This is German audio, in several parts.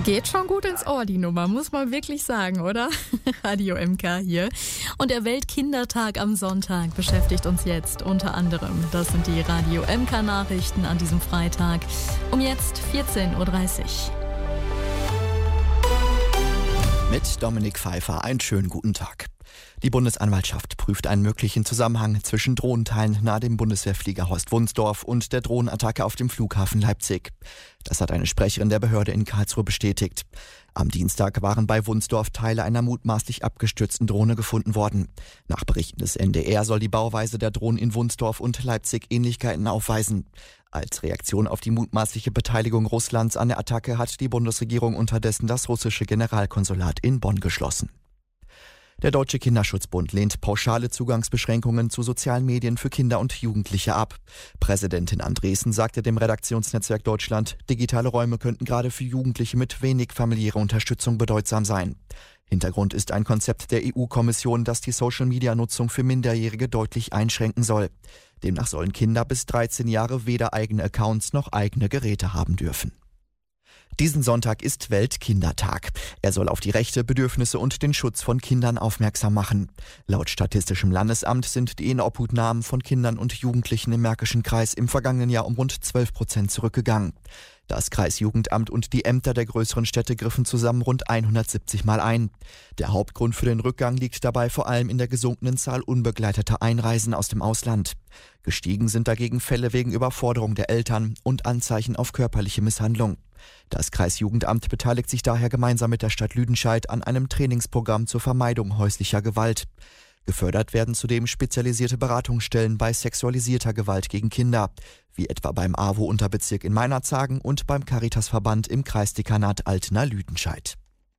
Geht schon gut ins Ohr, die Nummer, muss man wirklich sagen, oder? Radio MK hier. Und der Weltkindertag am Sonntag beschäftigt uns jetzt unter anderem. Das sind die Radio MK Nachrichten an diesem Freitag um jetzt 14.30 Uhr. Mit Dominik Pfeiffer einen schönen guten Tag. Die Bundesanwaltschaft prüft einen möglichen Zusammenhang zwischen Drohnenteilen nahe dem Bundeswehrflieger Horst Wunsdorf und der Drohnenattacke auf dem Flughafen Leipzig. Das hat eine Sprecherin der Behörde in Karlsruhe bestätigt. Am Dienstag waren bei Wunsdorf Teile einer mutmaßlich abgestürzten Drohne gefunden worden. Nach Berichten des NDR soll die Bauweise der Drohnen in Wunsdorf und Leipzig Ähnlichkeiten aufweisen. Als Reaktion auf die mutmaßliche Beteiligung Russlands an der Attacke hat die Bundesregierung unterdessen das russische Generalkonsulat in Bonn geschlossen. Der Deutsche Kinderschutzbund lehnt pauschale Zugangsbeschränkungen zu sozialen Medien für Kinder und Jugendliche ab. Präsidentin Andresen sagte dem Redaktionsnetzwerk Deutschland, digitale Räume könnten gerade für Jugendliche mit wenig familiärer Unterstützung bedeutsam sein. Hintergrund ist ein Konzept der EU-Kommission, das die Social-Media-Nutzung für Minderjährige deutlich einschränken soll. Demnach sollen Kinder bis 13 Jahre weder eigene Accounts noch eigene Geräte haben dürfen. Diesen Sonntag ist Weltkindertag. Er soll auf die Rechte, Bedürfnisse und den Schutz von Kindern aufmerksam machen. Laut Statistischem Landesamt sind die Inobhutnahmen von Kindern und Jugendlichen im Märkischen Kreis im vergangenen Jahr um rund 12% zurückgegangen. Das Kreisjugendamt und die Ämter der größeren Städte griffen zusammen rund 170 Mal ein. Der Hauptgrund für den Rückgang liegt dabei vor allem in der gesunkenen Zahl unbegleiteter Einreisen aus dem Ausland. Gestiegen sind dagegen Fälle wegen Überforderung der Eltern und Anzeichen auf körperliche Misshandlung. Das Kreisjugendamt beteiligt sich daher gemeinsam mit der Stadt Lüdenscheid an einem Trainingsprogramm zur Vermeidung häuslicher Gewalt. Gefördert werden zudem spezialisierte Beratungsstellen bei sexualisierter Gewalt gegen Kinder, wie etwa beim AWO-Unterbezirk in Meinerzhagen und beim Caritasverband im Kreisdekanat Altena-Lüdenscheid.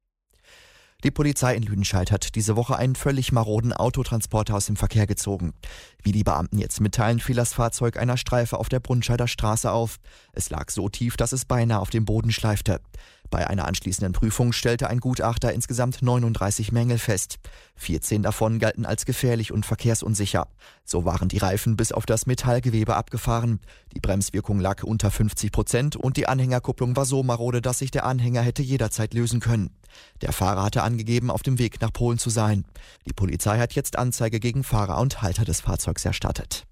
Die Polizei in Lüdenscheid hat diese Woche einen völlig maroden Autotransporter aus dem Verkehr gezogen. Wie die Beamten jetzt mitteilen, fiel das Fahrzeug einer Streife auf der Brunscheider Straße auf. Es lag so tief, dass es beinahe auf dem Boden schleifte. Bei einer anschließenden Prüfung stellte ein Gutachter insgesamt 39 Mängel fest. 14 davon galten als gefährlich und verkehrsunsicher. So waren die Reifen bis auf das Metallgewebe abgefahren. Die Bremswirkung lag unter 50% und die Anhängerkupplung war so marode, dass sich der Anhänger hätte jederzeit lösen können. Der Fahrer hatte angegeben, auf dem Weg nach Polen zu sein. Die Polizei hat jetzt Anzeige gegen Fahrer und Halter des Fahrzeugs erstattet.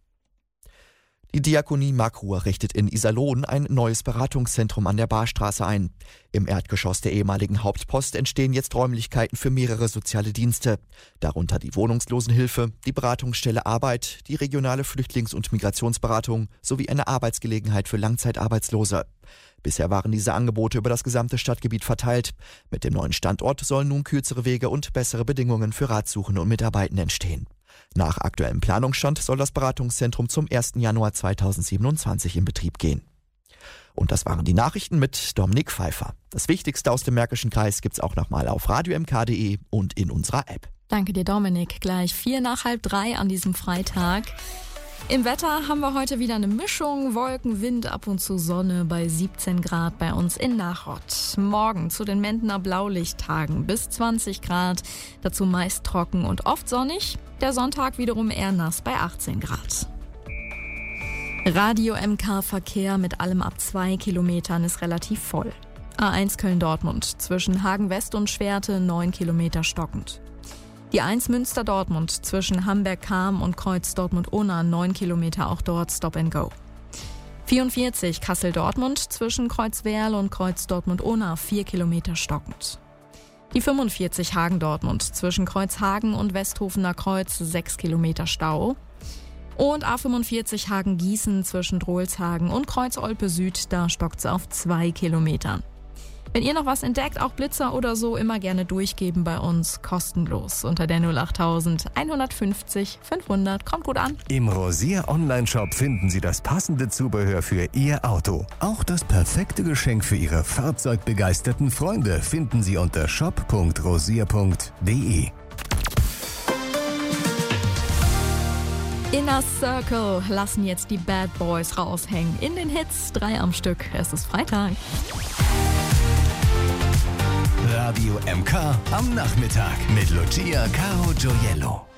Die Diakonie Markruhr richtet in Iserlohn ein neues Beratungszentrum an der Barstraße ein. Im Erdgeschoss der ehemaligen Hauptpost entstehen jetzt Räumlichkeiten für mehrere soziale Dienste. Darunter die Wohnungslosenhilfe, die Beratungsstelle Arbeit, die regionale Flüchtlings- und Migrationsberatung sowie eine Arbeitsgelegenheit für Langzeitarbeitslose. Bisher waren diese Angebote über das gesamte Stadtgebiet verteilt. Mit dem neuen Standort sollen nun kürzere Wege und bessere Bedingungen für Ratsuchende und Mitarbeitende entstehen. Nach aktuellem Planungsstand soll das Beratungszentrum zum 1. Januar 2027 in Betrieb gehen. Und das waren die Nachrichten mit Dominik Pfeiffer. Das Wichtigste aus dem Märkischen Kreis gibt's auch nochmal auf radiomk.de und in unserer App. Danke dir, Dominik. Gleich 2:45 an diesem Freitag. Im Wetter haben wir heute wieder eine Mischung, Wolken, Wind, ab und zu Sonne bei 17 Grad bei uns in Nachrott. Morgen zu den Mendener Blaulichttagen bis 20 Grad, dazu meist trocken und oft sonnig. Der Sonntag wiederum eher nass bei 18 Grad. Radio MK Verkehr mit allem ab 2 Kilometern ist relativ voll. A1 Köln-Dortmund zwischen Hagen-West und Schwerte 9 Kilometer stockend. Die 1 Münster-Dortmund zwischen Hamberg-Kam und Kreuz Dortmund-Unna 9 Kilometer, auch dort Stop and Go. 44 Kassel-Dortmund zwischen Kreuz-Werl und Kreuz Dortmund-Unna 4 Kilometer stockend. Die 45 Hagen-Dortmund zwischen Kreuzhagen und Westhofener Kreuz 6 Kilometer Stau. Und A45 Hagen-Gießen zwischen Drohlshagen und Kreuz-Olpe Süd, da stockt's auf 2 Kilometern. Wenn ihr noch was entdeckt, auch Blitzer oder so, immer gerne durchgeben bei uns, kostenlos unter der 08000 150 500. Kommt gut an. Im Rosier Online-Shop finden Sie das passende Zubehör für Ihr Auto. Auch das perfekte Geschenk für Ihre fahrzeugbegeisterten Freunde finden Sie unter shop.rosier.de. Inner Circle lassen jetzt die Bad Boys raushängen. In den Hits 3 am Stück. Es ist Freitag. Radio MK am Nachmittag mit Lucia Caro Gioiello.